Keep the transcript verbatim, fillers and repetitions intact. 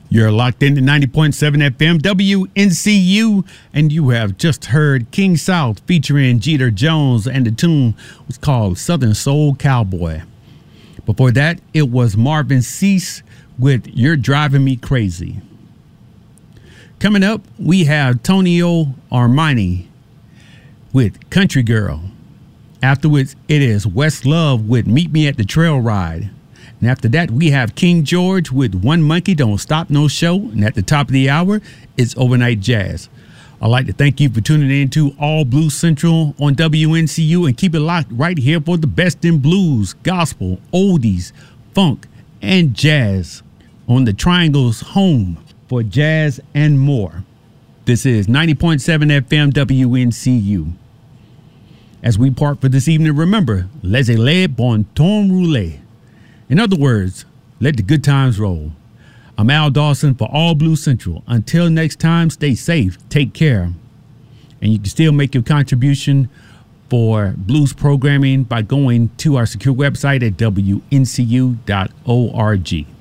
You're locked into ninety point seven F M W N C U, and you have just heard King South featuring Jeter Jones, and the tune was called Southern Soul Cowboy. Before that, it was Marvin Cease with You're Driving Me Crazy. Coming up, we have Tonio Armani with Country Girl. Afterwards, it is West Love with Meet Me at the Trail Ride. And after that, we have King George with One Monkey Don't Stop No Show. And at the top of the hour, it's Overnight Jazz. I'd like to thank you for tuning in to All Blues Central on W N C U, and keep it locked right here for the best in blues, gospel, oldies, funk, and jazz on the Triangle's home for jazz and more. This is ninety point seven F M W N C U. As we part for this evening, remember, laissez-les bon temps rouler. In other words, let the good times roll. I'm Al Dawson for All Blues Central. Until next time, stay safe, take care. And you can still make your contribution for blues programming by going to our secure website at W N C U dot org.